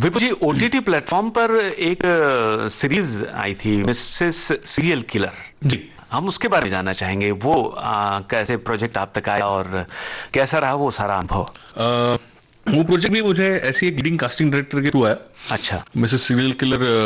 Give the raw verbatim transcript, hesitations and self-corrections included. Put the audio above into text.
विपुल जी, OTT platform पर एक series आई थी, मिसेस सीरियल किलर जी। हम उसके बारे में जानना चाहेंगे। वो आ, कैसे प्रोजेक्ट आप तक आया और कैसा रहा वो सारा अनुभव? आ, वो प्रोजेक्ट भी मुझे ऐसी एक लीडिंग कास्टिंग डायरेक्टर के थ्रू आया। अच्छा। Mrs serial killer